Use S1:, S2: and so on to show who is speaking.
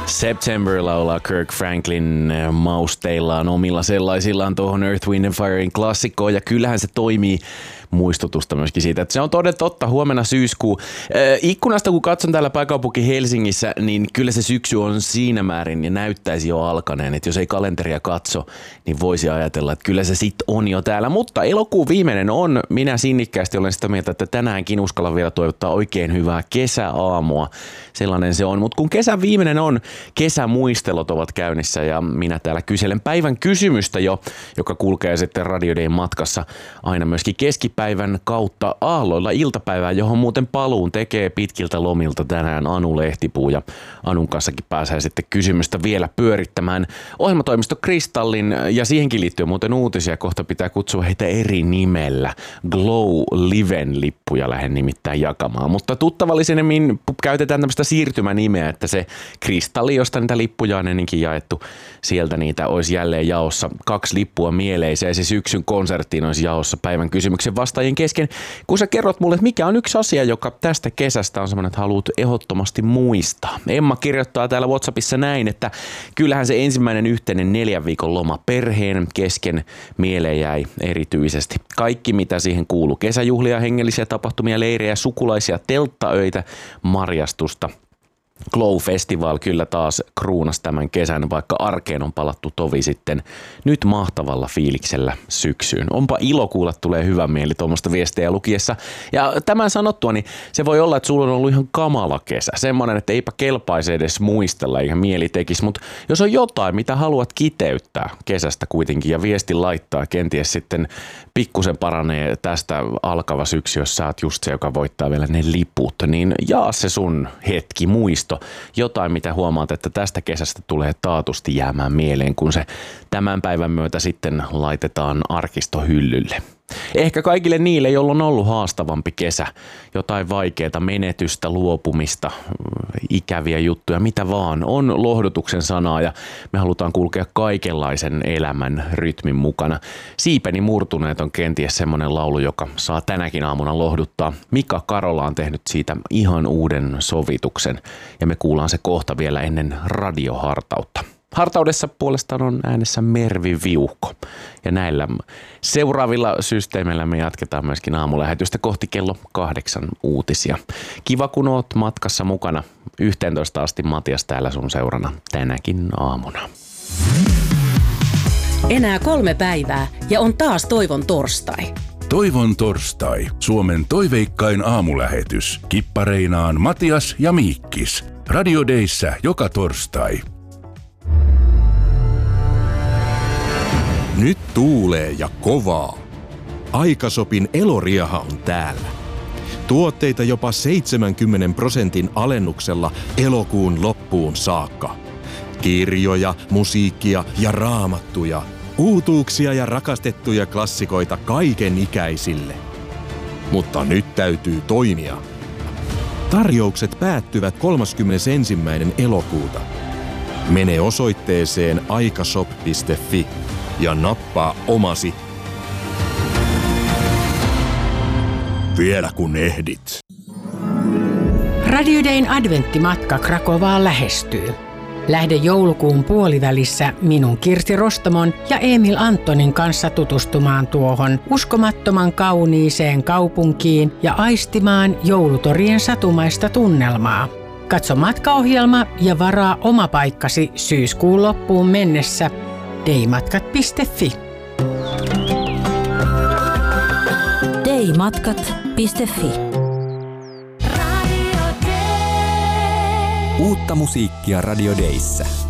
S1: September laulaa Kirk Franklin mausteillaan omilla sellaisillaan tuohon Earth, Wind and Firein klassikkoon, ja kyllähän se toimii muistutusta myöskin siitä, että se on toden totta. Huomenna syyskuu. Ikkunasta kun katson täällä pääkaupunki Helsingissä, niin kyllä se syksy on siinä määrin ja näyttäisi jo alkaneen, että jos ei kalenteria katso, niin voisi ajatella, että kyllä se sitten on jo täällä. Mutta elokuun viimeinen on. Minä sinnikkäästi olen sitä mieltä, että tänäänkin uskallan vielä toivottaa oikein hyvää kesäaamua. Sellainen se on. Mutta kun kesän viimeinen on, kesämuistelot ovat käynnissä ja minä täällä kyselen päivän kysymystä jo, joka kulkee sitten Radio Dayn matkassa aina myöskin keskipäivän kautta aalloilla iltapäivään, johon muuten paluun tekee pitkiltä lomilta tänään Anu Lehtipuu, ja Anun kanssakin pääsee sitten kysymystä vielä pyörittämään. Ohjelmatoimisto Kristallin, ja siihenkin liittyy muuten uutisia, kohta pitää kutsua heitä eri nimellä. Glow Liven lippuja lähden nimittäin jakamaan, mutta tuttavallisemmin käytetään tämmöistä siirtymänimeä, että se Kristalli, josta niitä lippuja on ennenkin jaettu, sieltä niitä olisi jälleen jaossa 2 lippua mieleiseen, se syksyn konserttiin olisi jaossa päivän kysymyksen vastaajien kesken. Kun sä kerrot mulle, että mikä on yksi asia, joka tästä kesästä on semmoinen, että haluat ehdottomasti muistaa. Emma kirjoittaa täällä WhatsAppissa näin, että kyllähän se ensimmäinen yhteinen 4 viikon loma perheen kesken mieleen jäi erityisesti. Kaikki mitä siihen kuuluu, kesäjuhlia, hengellisiä tapahtumia, leirejä, sukulaisia, telttaöitä, marjastusta. Glow Festival kyllä taas kruunas tämän kesän, vaikka arkeen on palattu tovi sitten nyt mahtavalla fiiliksellä syksyyn. Onpa ilo kuulla, tulee hyvä mieli tuommoista viestejä lukiessa. Ja tämän sanottua, niin se voi olla, että sulla on ollut ihan kamala kesä. Semmoinen, että eipä kelpaisi edes muistella, eikä mieli tekisi. Mutta jos on jotain, mitä haluat kiteyttää kesästä kuitenkin ja viesti laittaa, kenties sitten pikkusen paranee tästä alkava syksy, jos sä oot just se, joka voittaa vielä ne liput, niin jaa se sun hetki muisto. Jotain, mitä huomaat, että tästä kesästä tulee taatusti jäämään mieleen, kun se tämän päivän myötä sitten laitetaan arkistohyllylle. Ehkä kaikille niille, joilla on ollut haastavampi kesä, jotain vaikeaa, menetystä, luopumista, ikäviä juttuja, mitä vaan, on lohdutuksen sanaa ja me halutaan kulkea kaikenlaisen elämän rytmin mukana. Siipeni murtuneet on kenties semmoinen laulu, joka saa tänäkin aamuna lohduttaa. Mika Karola on tehnyt siitä ihan uuden sovituksen ja me kuullaan se kohta vielä ennen radiohartautta. Hartaudessa puolestaan on äänessä Mervi Viuhko. Ja näillä seuraavilla systeemeillä me jatketaan myöskin aamulähetystä kohti kello 8 uutisia. Kiva kun oot matkassa mukana. 11 asti Matias täällä sun seurana tänäkin aamuna.
S2: Enää 3 päivää ja on taas Toivon torstai.
S3: Toivon torstai. Suomen toiveikkain aamulähetys. Kippareinaan Matias ja Miikkis. Radio Dayssä joka torstai.
S4: Nyt tuulee ja kovaa. Aikasopin Eloriaha on täällä. Tuotteita jopa 70% alennuksella elokuun loppuun saakka. Kirjoja, musiikkia ja raamattuja. Uutuuksia ja rakastettuja klassikoita kaiken ikäisille. Mutta nyt täytyy toimia. Tarjoukset päättyvät 31. elokuuta. Mene osoitteeseen aikashop.fi ja nappaa omasi. Vielä kun ehdit.
S5: Radio Dayn adventtimatka Krakovaan lähestyy. Lähde joulukuun puolivälissä minun Kirsti Rostamon ja Emil Antonin kanssa tutustumaan tuohon uskomattoman kauniiseen kaupunkiin ja aistimaan joulutorien satumaista tunnelmaa. Katso matkaohjelma ja varaa oma paikkasi syyskuun loppuun mennessä daymatkat.fi.
S6: daymatkat.fi. Uutta musiikkia Radio Dayssä.